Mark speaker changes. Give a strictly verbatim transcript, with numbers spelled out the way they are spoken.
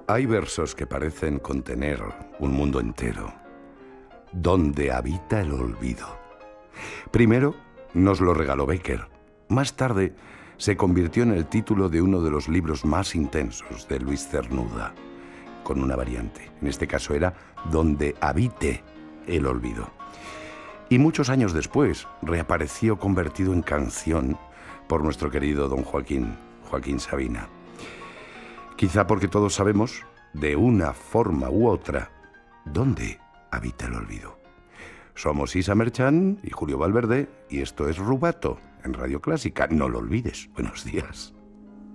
Speaker 1: Hay versos que parecen contener un mundo entero, donde habita el olvido. Primero nos lo regaló Bécquer. Más tarde se convirtió en el título de uno de los libros más intensos de Luis Cernuda, con una variante. En este caso era Donde habite el olvido. Y muchos años después reapareció convertido en canción por nuestro querido don Joaquín, Joaquín Sabina. Quizá porque todos sabemos, de una forma u otra, dónde habita el olvido. Somos Isa Merchan y Julio Valverde, y esto es Rubato, en Radio Clásica. No lo olvides. Buenos días.